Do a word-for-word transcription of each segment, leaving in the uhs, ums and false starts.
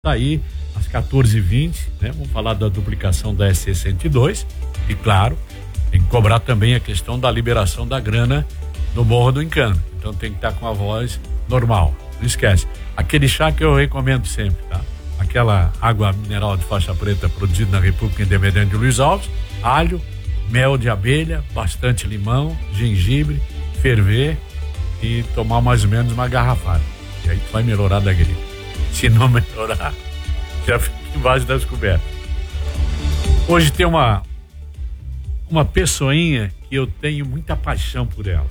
Tá aí às quatorze e vinte, né? Vamos falar da duplicação da S C cento e dois e, claro, tem que cobrar também a questão da liberação da grana do Morro do Encanto. Então tem que estar com a voz normal. Não esquece. Aquele chá que eu recomendo sempre, tá? Aquela água mineral de faixa preta produzida na República Independente de Luiz Alves, alho, mel de abelha, bastante limão, gengibre, ferver e tomar mais ou menos uma garrafada. E aí tu vai melhorar da gripe. Se não melhorar, já fica embaixo das cobertas. Hoje tem uma uma pessoinha que eu tenho muita paixão por ela.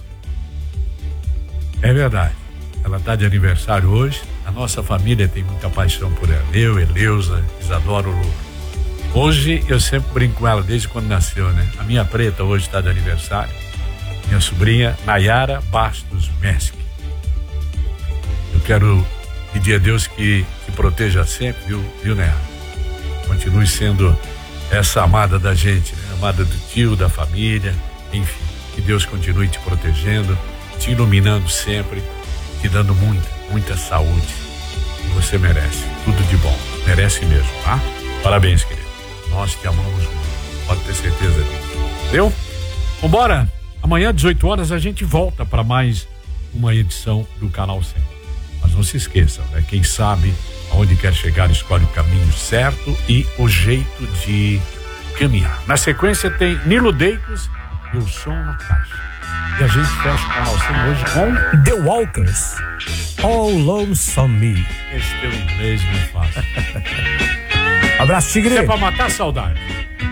É verdade. Ela está de aniversário hoje. A nossa família tem muita paixão por ela. Eu, Eleusa, Isadora Lula. Hoje eu sempre brinco com ela desde quando nasceu, né? A minha preta hoje está de aniversário. Minha sobrinha Nayara Bastos Mesk. Eu quero pedir a Deus que te proteja sempre, viu, viu, Nayara? Continue sendo essa amada da gente, né? Amada do tio, da família, enfim. Que Deus continue te protegendo, te iluminando sempre, te dando muita, muita saúde. Você merece. Tudo de bom. Merece mesmo, tá? Parabéns, querido. Nós te amamos muito. Pode ter certeza disso. Deu? Vambora? Amanhã, dezoito horas, a gente volta para mais uma edição do Canal cem. Mas não se esqueçam, né? Quem sabe aonde quer chegar escolhe o caminho certo e o jeito de caminhar. Na sequência tem Nilo Deicos e o Som na Caixa. E a gente fecha o Canal cem hoje com The Walkers, All Lonesome Me. Esse teu inglês não é fácil. Abraço, Tigre. Isso é pra matar a saudade.